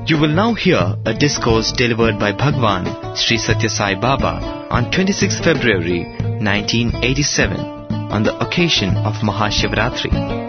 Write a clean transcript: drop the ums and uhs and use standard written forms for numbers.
You will now hear a discourse delivered by Bhagwan Sri Satya Sai Baba on 26 February 1987 on the occasion of Mahashivratri.